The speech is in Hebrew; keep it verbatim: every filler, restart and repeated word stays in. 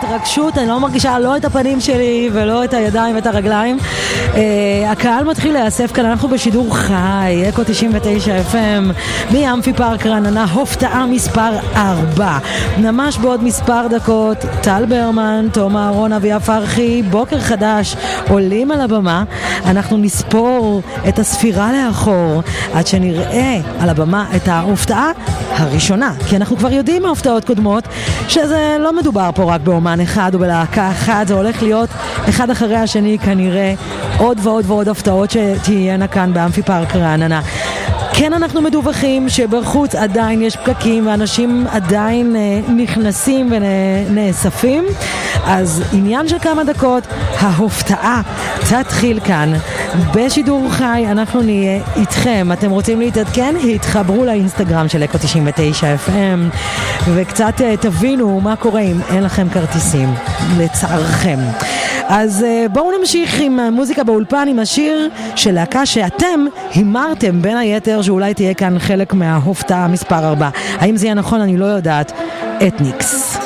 התרגשות, אני לא מרגישה לא את הפנים שלי ולא את הידיים ואת הרגליים. uh, הקהל מתחיל להיאסף כאן, אנחנו בשידור חי, אקו תשעים ותשע אף אם, מאמפי פארק רעננה, הופתעה מספר ארבע. ממש בעוד מספר דקות, טל ברמן, תום אהרון, אביה פרחי, בוקר חדש, עולים על הבמה. אנחנו נספור את הספירה לאחור, עד שנראה על הבמה את ההופתעה הראשונה, כי אנחנו כבר יודעים מההופתעות קודמות שזה לא מדובר פה רק באומן אחד או בלהקה אחת, זה הולך להיות אחד אחרי השני כנראה עוד ועוד ועוד הפתעות שתהיינה כאן באמפי פארק רעננה. כן, אנחנו מדווחים שבחוץ עדיין יש פקקים ואנשים עדיין אה, נכנסים ונאספים, אז עניין של כמה דקות ההופתעה תתחיל כאן בשידור חי. אנחנו נהיה איתכם, אתם רוצים להתעדכן? התחברו לאינסטגרם של אקו תשעים ותשע אף אם וקצת אה, תבינו מה קורה אם אין לכם כרטיסים לצערכם. אז בואו נמשיך עם מוזיקה באולפן, עם השיר של להקה שאתם הימרתם בין היתר שאולי תהיה כאן חלק מההופתעה מספר ארבע. האם זה יהיה נכון? אני לא יודעת. אתניקס.